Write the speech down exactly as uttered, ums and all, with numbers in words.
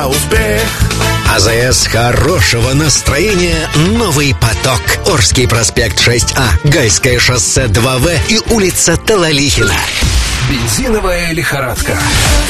Успех! АЗС хорошего настроения «Новый поток». Орский проспект шесть А, Гайское шоссе два В и улица Талалихина. Бензиновая лихорадка.